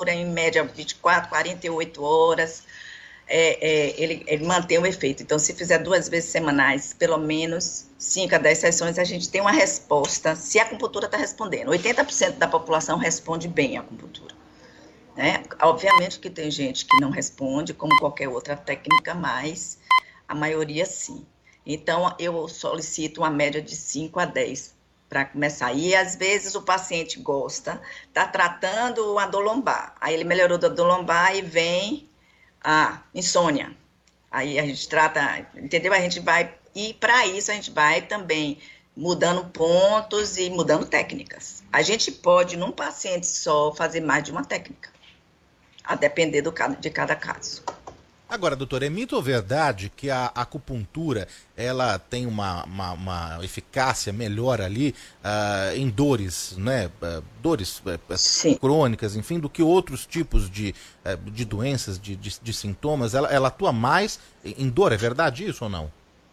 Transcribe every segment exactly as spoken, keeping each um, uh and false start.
dura em média vinte e quatro, quarenta e oito horas, é, é, ele, ele mantém o efeito. Então, se fizer duas vezes semanais, pelo menos cinco a dez sessões, a gente tem uma resposta, se a acupuntura está respondendo. oitenta por cento da população responde bem à acupuntura, né? Obviamente que tem gente que não responde, como qualquer outra técnica, mas a maioria sim. Então, eu solicito uma média de cinco a dez para começar. E, às vezes, o paciente gosta, está tratando a dor lombar. Aí, ele melhorou da dor lombar e vem a insônia. Aí, a gente trata, entendeu? A gente vai, e para isso, a gente vai também mudando pontos e mudando técnicas. A gente pode, num paciente só, fazer mais de uma técnica, a depender do, de cada caso. Agora, doutor, é mito ou verdade que a acupuntura ela tem uma, uma, uma eficácia melhor ali uh, em dores, né? Uh, dores uh, crônicas, enfim, do que outros tipos de, uh, de doenças, de, de, de sintomas? Ela, ela atua mais em dor, é verdade isso ou não?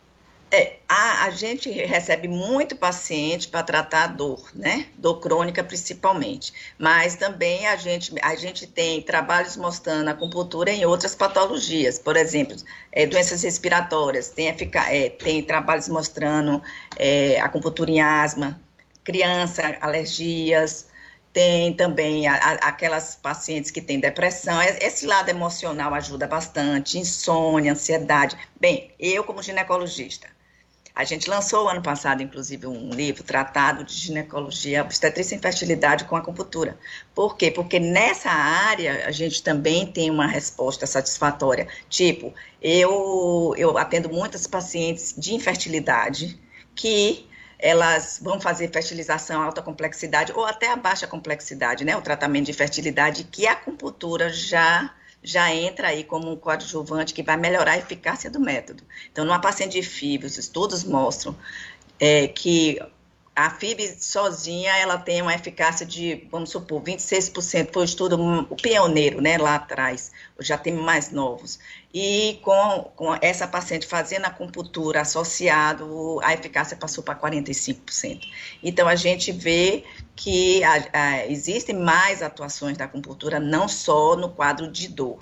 É, a, a gente recebe muito paciente para tratar a dor, né? Dor crônica principalmente. Mas também a gente, a gente tem trabalhos mostrando a acupuntura em outras patologias. Por exemplo, é, doenças respiratórias. Tem, é, tem trabalhos mostrando é, acupuntura em asma, criança, alergias. Tem também a, a, aquelas pacientes que têm depressão. Esse lado emocional ajuda bastante. Insônia, ansiedade. Bem, eu como ginecologista, a gente lançou ano passado, inclusive, um livro tratado de ginecologia, obstetrícia e infertilidade com acupuntura. Por quê? Porque nessa área a gente também tem uma resposta satisfatória. Tipo, eu, eu atendo muitas pacientes de infertilidade que elas vão fazer fertilização alta complexidade ou até a baixa complexidade, né? O tratamento de fertilidade, que a acupuntura já... já entra aí como um coadjuvante que vai melhorar a eficácia do método. Então, numa paciente de F I B, os estudos mostram é, que a F I B sozinha, ela tem uma eficácia de, vamos supor, vinte e seis por cento, foi o estudo, o pioneiro, né, lá atrás, já tem mais novos. E com, com essa paciente fazendo a acupuntura associado, a eficácia passou para quarenta e cinco por cento. Então, a gente vê que a, a, existem mais atuações da acupuntura, não só no quadro de dor,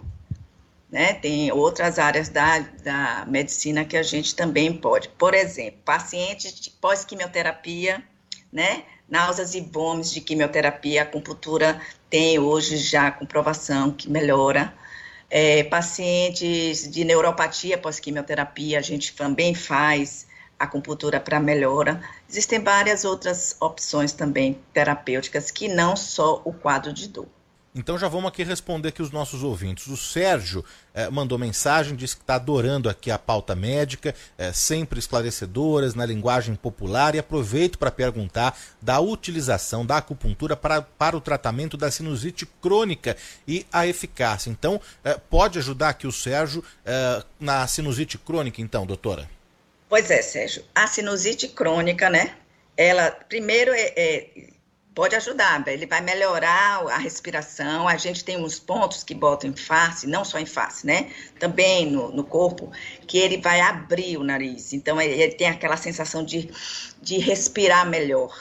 né? Tem outras áreas da, da medicina que a gente também pode. Por exemplo, pacientes pós-quimioterapia, né? Náuseas e vômitos de quimioterapia, a acupuntura tem hoje já comprovação que melhora. É, pacientes de neuropatia pós-quimioterapia, a gente também faz acupuntura para melhora. Existem várias outras opções também terapêuticas que não só o quadro de dor. Então já vamos aqui responder aqui os nossos ouvintes. O Sérgio eh, mandou mensagem, disse que está adorando aqui a pauta médica, eh, sempre esclarecedoras, na linguagem popular, e aproveito para perguntar da utilização da acupuntura para, para o tratamento da sinusite crônica e a eficácia. Então, eh, pode ajudar aqui o Sérgio eh, na sinusite crônica, então, doutora? Pois é, Sérgio. A sinusite crônica, né? Ela, primeiro, é... é pode ajudar, ele vai melhorar a respiração, a gente tem uns pontos que botam em face, não só em face, né, também no, no corpo, que ele vai abrir o nariz, então ele, ele tem aquela sensação de, de respirar melhor.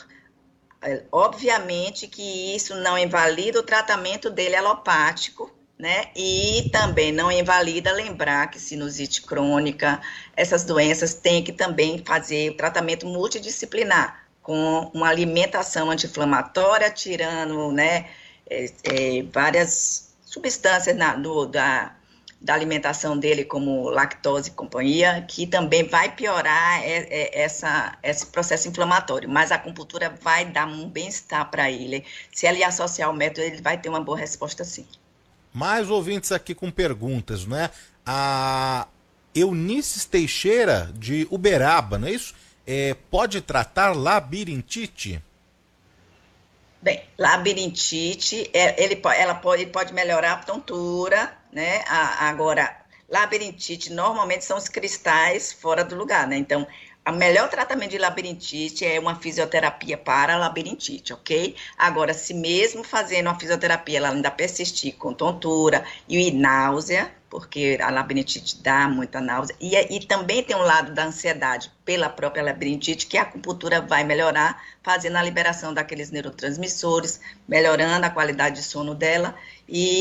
Obviamente que isso não invalida o tratamento dele alopático, né, e também não invalida lembrar que sinusite crônica, essas doenças têm que também fazer o tratamento multidisciplinar, com uma alimentação anti-inflamatória, tirando, né, é, é, várias substâncias na, do, da, da alimentação dele, como lactose e companhia, que também vai piorar é, é, essa, esse processo inflamatório. Mas a acupuntura vai dar um bem-estar para ele. Se ele associar o método, ele vai ter uma boa resposta, sim. Mais ouvintes aqui com perguntas, né? A Eunices Teixeira, de Uberaba, não é isso? É, pode tratar labirintite? Bem, labirintite, é, ele, ela pode, ele pode melhorar a tontura, né? A, agora, labirintite normalmente são os cristais fora do lugar, né? Então, o melhor tratamento de labirintite é uma fisioterapia para a labirintite, ok? Agora, se mesmo fazendo uma fisioterapia, ela ainda persistir com tontura e náusea, porque a labirintite dá muita náusea, e, e também tem um lado da ansiedade pela própria labirintite, que a acupuntura vai melhorar, fazendo a liberação daqueles neurotransmissores, melhorando a qualidade de sono dela, e